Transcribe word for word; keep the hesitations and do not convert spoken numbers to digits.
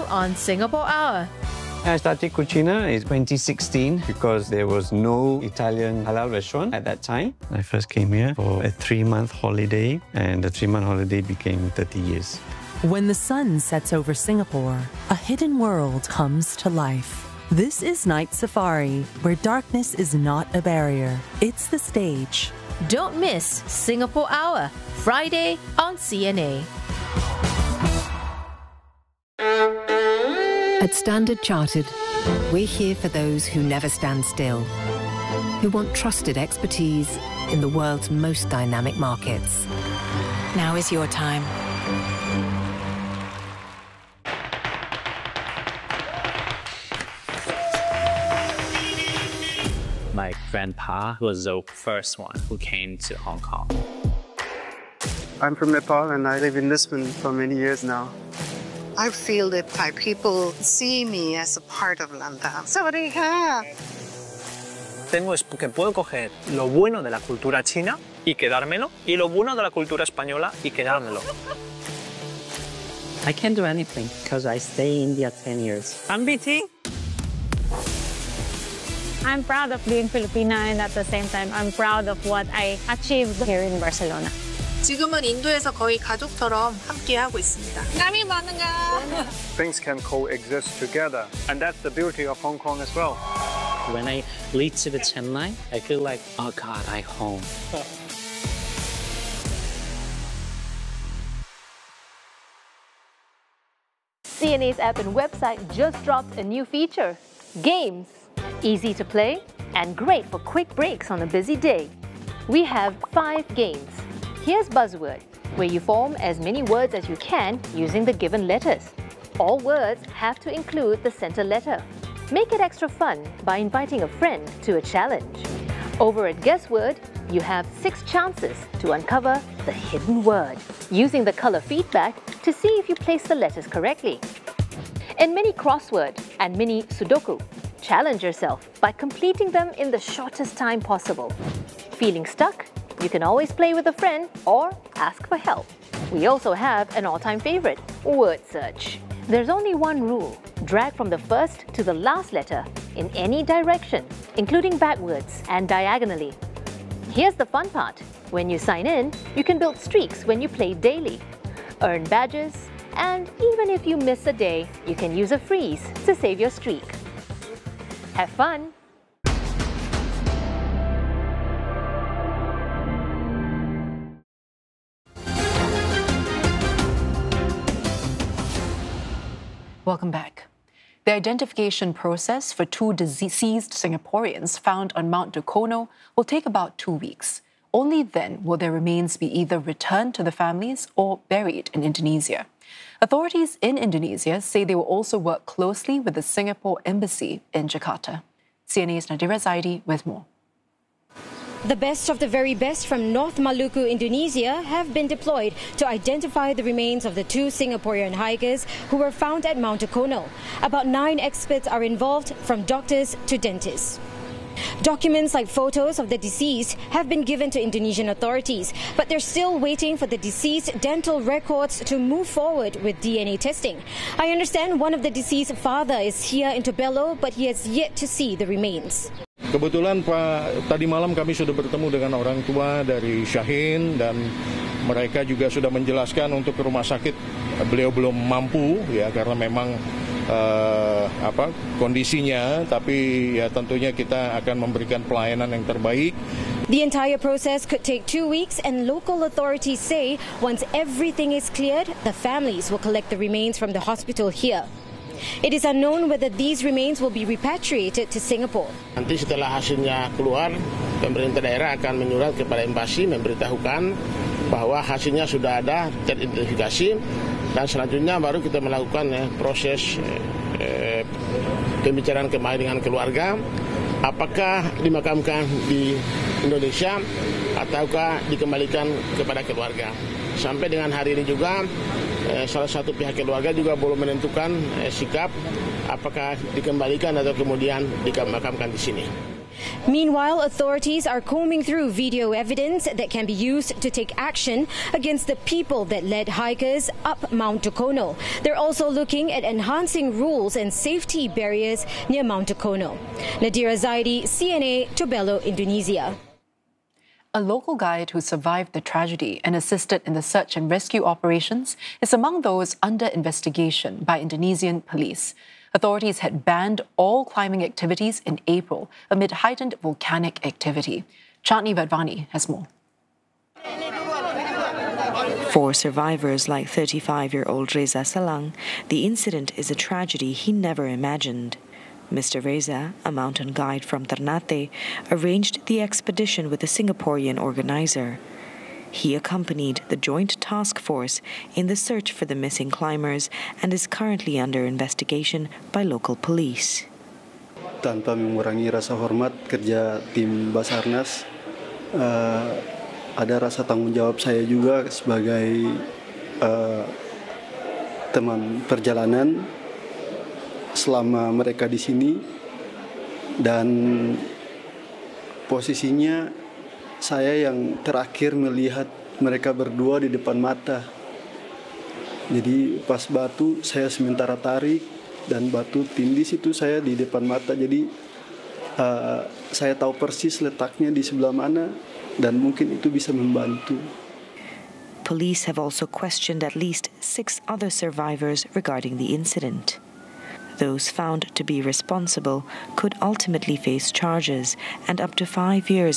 on Singapore Hour. I started Cucina in twenty sixteen because there was no Italian halal restaurant at that time. I first came here for a three-month holiday, and the three-month holiday became thirty years. When the sun sets over Singapore, a hidden world comes to life. This is Night Safari, where darkness is not a barrier. It's the stage. Don't miss Singapore Hour, Friday on C N A. At Standard Chartered, we're here for those who never stand still, who want trusted expertise in the world's most dynamic markets. Now is your time. My grandpa was the first one who came to Hong Kong. I'm from Nepal and I live in Lisbon for many years now. I feel that Thai people see me as a part of Landa. ¡Sawadee-ka! Tengo es que puedo coger lo bueno de la cultura china y quedármelo, y lo bueno de la cultura española y quedármelo. I can't do anything because I stay in India ten years. I'm B T. I'm proud of being Filipina, and at the same time, I'm proud of what I achieved here in Barcelona. 지금은 인도에서 거의 가족처럼 함께하고 있습니다. Kami bangga. Things can coexist together, and that's the beauty of Hong Kong as well. When I lead to the Chennai, I feel like, oh God, I'm home. C N A's app and website just dropped a new feature, Games. Easy to play and great for quick breaks on a busy day. We have five games. Here's Buzzword, where you form as many words as you can using the given letters. All words have to include the center letter. Make it extra fun by inviting a friend to a challenge. Over at Guessword, you have six chances to uncover the hidden word, using the color feedback to see if you place the letters correctly. In Mini Crossword and Mini Sudoku, challenge yourself by completing them in the shortest time possible. Feeling stuck? You can always play with a friend or ask for help. We also have an all-time favorite, Word Search. There's only one rule. Drag from the first to the last letter in any direction, including backwards and diagonally. Here's the fun part. When you sign in, you can build streaks when you play daily, earn badges, and even if you miss a day, you can use a freeze to save your streak. Have fun! Welcome back. The identification process for two deceased Singaporeans found on Mount Dukono will take about two weeks. Only then will their remains be either returned to the families or buried in Indonesia. Authorities in Indonesia say they will also work closely with the Singapore Embassy in Jakarta. C N A's Nadira Zaidi with more. The best of the very best from North Maluku, Indonesia, have been deployed to identify the remains of the two Singaporean hikers who were found at Mount Dukono. About nine experts are involved, from doctors to dentists. Documents like photos of the deceased have been given to Indonesian authorities, but they're still waiting for the deceased dental records to move forward with D N A testing. I understand one of the deceased father is here in Tobelo, but he has yet to see the remains. Kebetulan Pak, tadi malam kami sudah bertemu dengan orang tua dari Shaheen dan mereka juga sudah menjelaskan untuk ke rumah sakit beliau belum mampu ya karena memang uh, apa kondisinya, tapi ya tentunya kita akan memberikan pelayanan yang terbaik. The entire process could take two weeks, and local authorities say once everything is cleared, the families will collect the remains from the hospital here. It is unknown whether these remains will be repatriated to Singapore. Nanti setelah hasilnya keluar, pemerintah daerah akan menyurat kepada embasi memberitahukan bahwa hasilnya sudah ada teridentifikasi, dan selanjutnya baru kita melakukan eh, proses eh, pembicaraan kembali dengan keluarga, apakah dimakamkan di Indonesia ataukah dikembalikan kepada keluarga. Sampai dengan hari ini juga eh, salah satu pihak keluarga juga belum menentukan eh, sikap apakah dikembalikan atau kemudian dimakamkan di sini. Meanwhile, authorities are combing through video evidence that can be used to take action against the people that led hikers up Mount Dukono. They're also looking at enhancing rules and safety barriers near Mount Dukono. Nadira Zaidi, C N A, Tobelo, Indonesia. A local guide who survived the tragedy and assisted in the search and rescue operations is among those under investigation by Indonesian police. Authorities had banned all climbing activities in April amid heightened volcanic activity. Chandni Vadvani has more. For survivors like thirty-five-year-old Reza Salang, the incident is a tragedy he never imagined. Mister Reza, a mountain guide from Ternate, arranged the expedition with a Singaporean organizer. He accompanied the Joint Task Force in the search for the missing climbers and is currently under investigation by local police. Tanpa mengurangi rasa hormat kerja tim Basarnas, uh, ada rasa tanggung jawab saya juga sebagai uh, teman perjalanan selama mereka di sini, dan posisinya saya yang terakhir melihat mereka berdua di depan mata. Jadi pas batu saya sementara tarik dan batu tindis itu saya di depan mata. Jadi uh, saya tahu persis letaknya di sebelah mana dan mungkin itu bisa membantu. Police have also questioned at least six other survivors regarding the incident. Those found to be responsible could ultimately face charges and up to five years